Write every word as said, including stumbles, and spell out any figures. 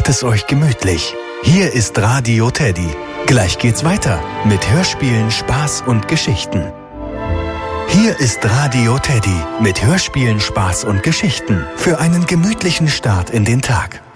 Macht es euch gemütlich. Hier ist Radio Teddy. Gleich geht's weiter mit Hörspielen, Spaß und Geschichten. Hier ist Radio Teddy mit Hörspielen, Spaß und Geschichten für einen gemütlichen Start in den Tag.